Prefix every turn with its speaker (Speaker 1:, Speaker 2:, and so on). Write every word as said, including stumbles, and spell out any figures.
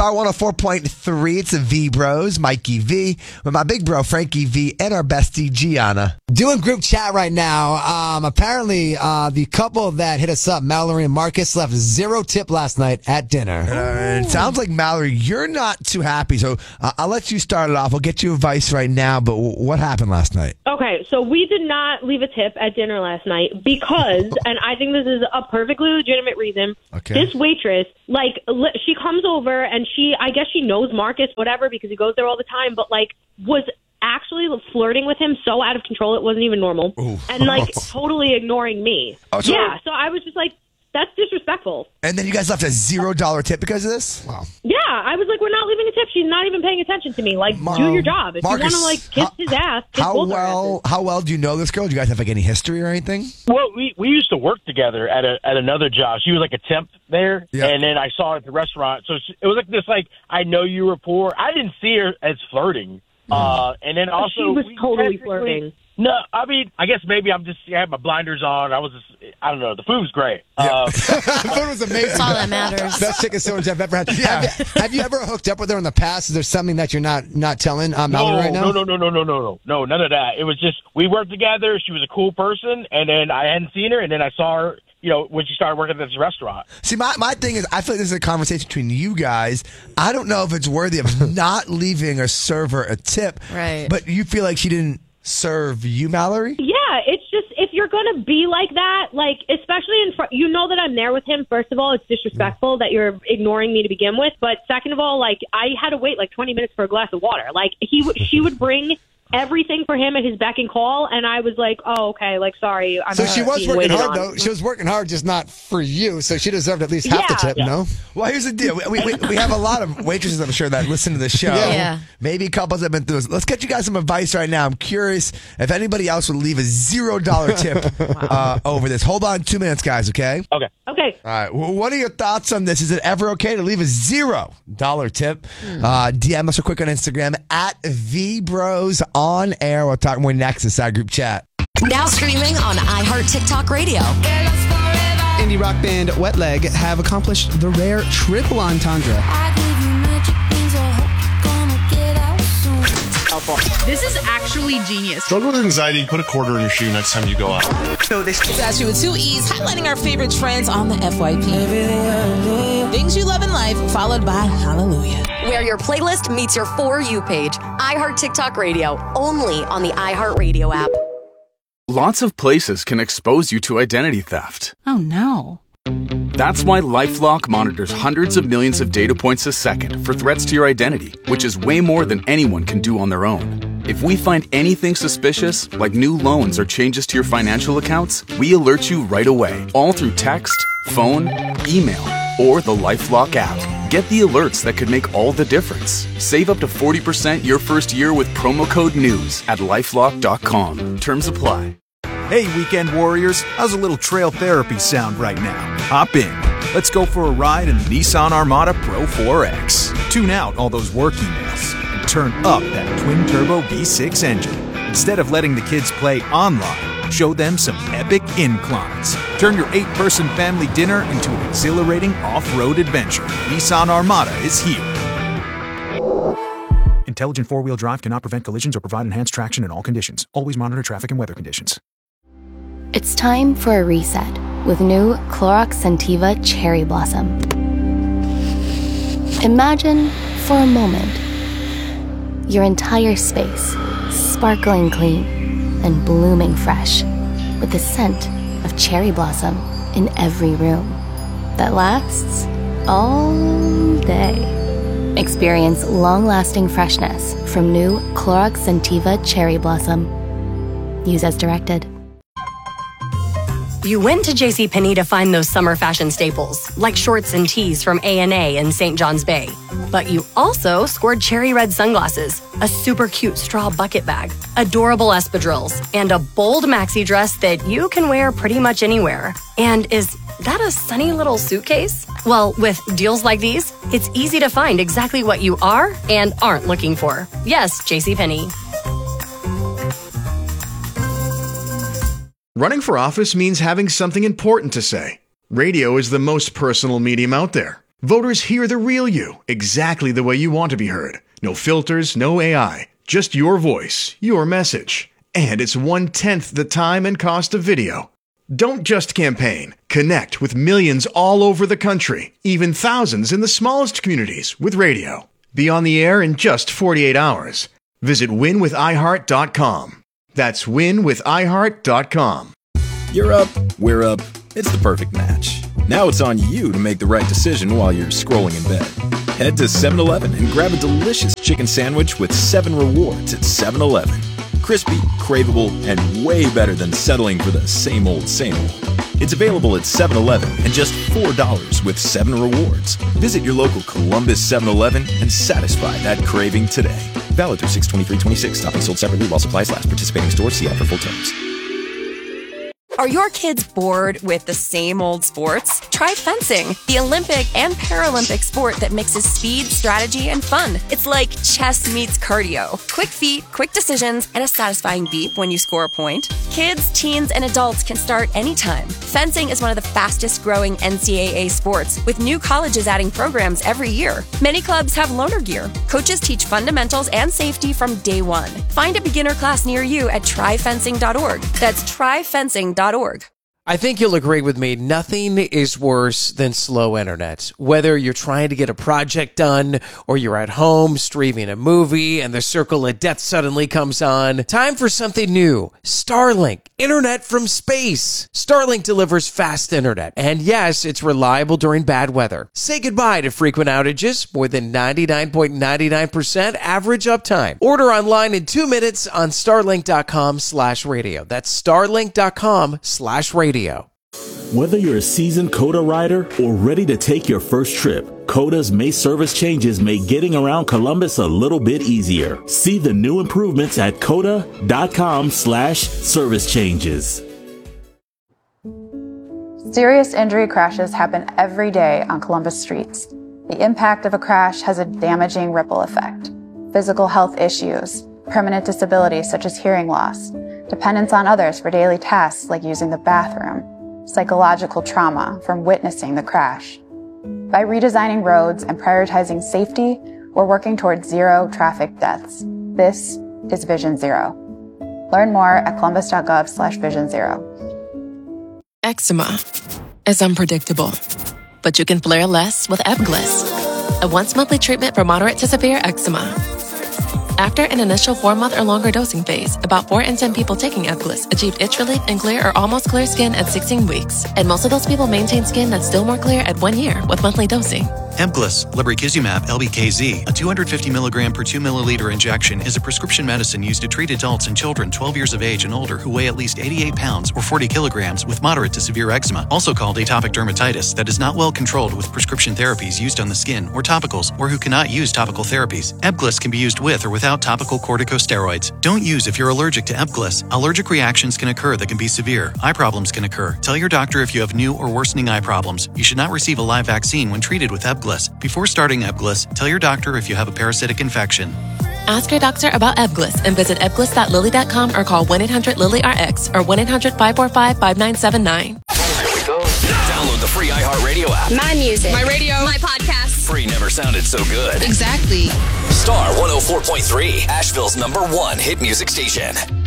Speaker 1: Star one oh four point three. It's the V Bros, Mikey V, with my big bro, Frankie V, and our bestie, Gianna.
Speaker 2: Doing group chat right now. Um, apparently, uh, the couple that hit us up, Mallory and Marcus, left zero tip last night at dinner.
Speaker 1: Uh, it sounds like, Mallory, you're not too happy, so uh, I'll let you start it off. I'll get you advice right now, but w- what happened last night?
Speaker 3: Okay, so we did not leave a tip at dinner last night because, and I think this is a perfectly legitimate reason,
Speaker 1: Okay.
Speaker 3: this waitress, like, li- she comes over and she, I guess she knows Marcus, whatever, because he goes there all the time, but, like, was actually flirting with him so out of control it wasn't even normal.
Speaker 1: Ooh.
Speaker 3: And, like, totally ignoring me.
Speaker 1: Oh, so-
Speaker 3: yeah, so I was just like, that's disrespectful.
Speaker 1: And then you guys left a zero dollar tip because of this? Wow.
Speaker 3: Yeah, I was like, we're not leaving a tip. She's not even paying attention to me. Like, do your job. If
Speaker 1: Marcus,
Speaker 3: you want to, like, kiss
Speaker 1: how-
Speaker 3: his ass, kiss
Speaker 1: How
Speaker 3: both our
Speaker 1: well,
Speaker 3: asses.
Speaker 1: how well do you know this girl? Do you guys have, like, any history or anything?
Speaker 4: Well, we, we used to work together at a at another job. She was like a temp there,
Speaker 1: Yeah.
Speaker 4: and then I saw her at the restaurant. So she, it was like this, like, I know you rapport. I didn't see her as flirting. Uh, and then also,
Speaker 3: She was
Speaker 4: we
Speaker 3: totally
Speaker 4: technically-
Speaker 3: flirting.
Speaker 4: No, I mean, I guess maybe I'm just, I had my blinders on. I was just, I don't know. The food was great. Uh,
Speaker 2: The food was amazing.
Speaker 5: That's all that matters.
Speaker 2: Best chicken sandwich I've ever had.
Speaker 1: Yeah.
Speaker 2: Have, you, have you ever hooked up with her in the past? Is there something that you're not not telling uh, Mallory
Speaker 4: no,
Speaker 2: right now?
Speaker 4: no, no, no, no, no, no, no, no, none of that. It was just, we worked together. She was a cool person, and then I hadn't seen her, and then I saw her, you know, when she started working at this restaurant.
Speaker 1: See, my, my thing is, I feel like this is a conversation between you guys. I don't know if it's worthy of not leaving a server a tip.
Speaker 5: Right.
Speaker 1: But you feel like she didn't serve you, Mallory?
Speaker 3: Yeah, it's just, if you're going to be like that, like, especially in front, you know that I'm there with him. First of all, it's disrespectful that you're ignoring me to begin with. But second of all, like, I had to wait like twenty minutes for a glass of water. Like, he, w- she would bring everything for him at his beck and call, and I was like, oh, okay, like, sorry. I'm
Speaker 2: So she was
Speaker 3: being
Speaker 2: working
Speaker 3: waited
Speaker 2: hard,
Speaker 3: on.
Speaker 2: though. She was working hard, just not for you. So she deserved at least half the
Speaker 3: Yeah.
Speaker 2: tip, no?
Speaker 1: Well, here's the deal. We, we, we have a lot of waitresses, I'm sure, that listen to the show.
Speaker 2: Yeah.
Speaker 5: Yeah.
Speaker 1: Maybe couples have been through this. Let's get you guys some advice right now. I'm curious if anybody else would leave a zero dollar tip uh, over this. Hold on two minutes, guys, okay?
Speaker 4: Okay.
Speaker 3: Okay.
Speaker 1: All right. Well, what are your thoughts on this? Is it ever okay to leave a zero dollar tip? Uh, D M us real quick on Instagram at V Bros on air. We'll talk more next inside group chat.
Speaker 6: Now streaming on iHeart TikTok Radio.
Speaker 7: Indie rock band Wet Leg have accomplished the rare triple entendre.
Speaker 8: This is actually genius.
Speaker 9: Struggle with anxiety, put a quarter in your shoe next time you go out.
Speaker 10: So this is Ashley with two E's, highlighting our favorite trends on the F Y P. Things you love in life, followed by Hallelujah.
Speaker 6: Where your playlist meets your For You page. iHeart TikTok Radio, only on the iHeart Radio app.
Speaker 11: Lots of places can expose you to identity theft.
Speaker 8: Oh no.
Speaker 11: That's why LifeLock monitors hundreds of millions of data points a second for threats to your identity, which is way more than anyone can do on their own. If we find anything suspicious, like new loans or changes to your financial accounts, we alert you right away, all through text, phone, email, or the LifeLock app. Get the alerts that could make all the difference. Save up to forty percent your first year with promo code NEWS at lifelock dot com. Terms apply.
Speaker 12: Hey, weekend warriors, how's a little trail therapy sound right now? Hop in. Let's go for a ride in the Nissan Armada Pro four X. Tune out all those work emails and turn up that twin-turbo V six engine. Instead of letting the kids play online, show them some epic inclines. Turn your eight-person family dinner into an exhilarating off-road adventure. Nissan Armada is here. Intelligent four-wheel drive cannot prevent collisions or provide enhanced traction in all conditions. Always monitor traffic and weather conditions.
Speaker 13: It's time for a reset with new Clorox Scentiva Cherry Blossom. Imagine, for a moment, your entire space sparkling clean and blooming fresh with the scent of cherry blossom in every room that lasts all day. Experience long-lasting freshness from new Clorox Scentiva Cherry Blossom. Use as directed.
Speaker 6: You went to JCPenney to find those summer fashion staples, like shorts and tees from A and A in Saint John's Bay. But you also scored cherry red sunglasses, a super cute straw bucket bag, adorable espadrilles, and a bold maxi dress that you can wear pretty much anywhere. And is that a sunny little suitcase? Well, with deals like these, it's easy to find exactly what you are and aren't looking for. Yes, JCPenney.
Speaker 14: Running for office means having something important to say. Radio is the most personal medium out there.
Speaker 5: Voters hear the real you, exactly the way you want to be heard. No filters, no A I, just your voice, your message. And it's one-tenth the time and cost of video. Don't just campaign. Connect with millions all over the country, even thousands in the smallest communities with radio. Be on the air in just forty-eight hours. Visit win with i heart dot com. That's win with i heart dot com.
Speaker 14: You're up, we're up. It's the perfect match. Now it's on you to make the right decision while you're scrolling in bed. Head to seven eleven and grab a delicious chicken sandwich with seven rewards at seven eleven. Crispy, craveable, and way better than settling for the same old, same old. It's available at seven eleven and just four dollars with seven rewards. Visit your local Columbus seven eleven and satisfy that craving today. Valid through six twenty-three twenty-six. Topping sold separately while supplies last. Participating stores. See ad for full terms.
Speaker 15: Are your kids bored with the same old sports? Try fencing, the Olympic and Paralympic sport that mixes speed, strategy, and fun. It's like chess meets cardio. Quick feet, quick decisions, and a satisfying beep when you score a point. Kids, teens, and adults can start anytime. Fencing is one of the fastest growing N C double A sports, with new colleges adding programs every year. Many clubs have loaner gear. Coaches teach fundamentals and safety from day one. Find a beginner class near you at try fencing dot org. That's try fencing dot org.
Speaker 16: I think you'll agree with me. Nothing is worse than slow internet. Whether you're trying to get a project done or you're at home streaming a movie and the circle of death suddenly comes on. Time for something new. Starlink. Internet from space. Starlink delivers fast internet. And yes, it's reliable during bad weather. Say goodbye to frequent outages. More than ninety-nine point nine nine percent average uptime. Order online in two minutes on starlink dot com slash radio. That's starlink dot com slash radio.
Speaker 17: Whether you're a seasoned Coda rider or ready to take your first trip, Coda's May service changes make getting around Columbus a little bit easier. See the new improvements at coda dot com slash service changes.
Speaker 18: Serious injury crashes happen every day on Columbus streets. The impact of a crash has a damaging ripple effect. Physical health issues, permanent disabilities such as hearing loss, dependence on others for daily tasks like using the bathroom, psychological trauma from witnessing the crash. By redesigning roads and prioritizing safety, we're working towards zero traffic deaths. This is Vision Zero. Learn more at columbus dot gov slash vision zero.
Speaker 19: Eczema is unpredictable, but you can flare less with Ebglyss, a once-monthly treatment for moderate to severe eczema. After an initial four-month or longer dosing phase, about four in ten people taking Ebglyss achieved itch relief and clear or almost clear skin at sixteen weeks. And most of those people maintain skin that's still more clear at one year with monthly dosing.
Speaker 20: Ebglyss, lebrikizumab L B K Z, a two hundred fifty milligram per two milliliter injection, is a prescription medicine used to treat adults and children twelve years of age and older who weigh at least eighty-eight pounds or forty kilograms with moderate to severe eczema, also called atopic dermatitis, that is not well controlled with prescription therapies used on the skin or topicals, or who cannot use topical therapies. Ebglyss can be used with or without topical corticosteroids. Don't use if you're allergic to Ebglyss. Allergic reactions can occur that can be severe. Eye problems can occur. Tell your doctor if you have new or worsening eye problems. You should not receive a live vaccine when treated with Ebglyss. Before starting Ebglyss, tell your doctor if you have a parasitic infection.
Speaker 19: Ask your doctor about Ebglyss and visit ebglyss dot lilly dot com or call one eight hundred lilly R X or one eight hundred five four five five nine seven nine.
Speaker 21: Here we go. Download the free iHeartRadio app.
Speaker 22: My music.
Speaker 8: My radio.
Speaker 22: My podcast.
Speaker 21: Free never sounded so good.
Speaker 8: Exactly.
Speaker 21: Star one oh four point three, Asheville's number one hit music station.